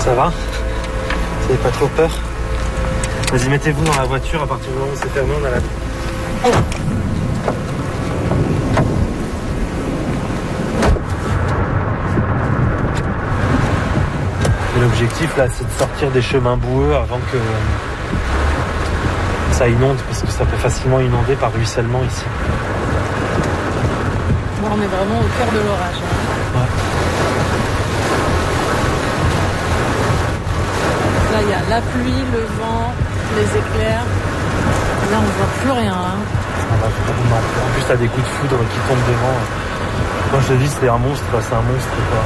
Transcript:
Ça va? Vous avez pas trop peur? Vas-y, mettez-vous dans la voiture, à partir du moment où c'est fermé, on a la... Et l'objectif là, c'est de sortir des chemins boueux avant que ça inonde, parce que ça peut facilement inonder par ruissellement ici. Bon, on est vraiment au cœur de l'orage. Ouais. Là, il y a la pluie, le vent, les éclairs. Là, on voit plus rien. Ça va vraiment mal. En plus, t'as des coups de foudre qui tombent devant. Moi, je te dis, c'est un monstre quoi.